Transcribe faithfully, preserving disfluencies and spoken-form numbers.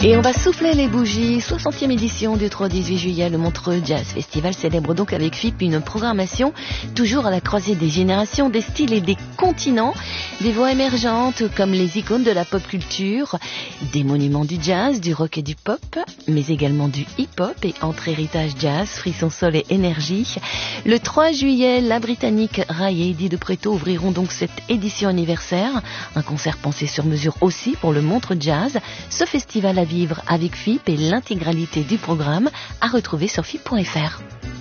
Et on va souffler les bougies. soixantième édition du trois au dix-huit juillet, le Montreux Jazz Festival célèbre donc avec F I P une programmation toujours à la croisée des générations, des styles et des continents, des voix émergentes comme les icônes de la pop culture, des monuments du jazz, du rock et du pop, mais également du hip-hop et entre héritage jazz, frisson sol et énergie. Le trois juillet, la Britannique Ray et Eddie de Pretto ouvriront donc cette édition anniversaire, un concert pensé sur mesure aussi pour le Montreux Jazz. Ce festival à vivre avec F I P et l'intégralité du programme à retrouver sur F I P point F R.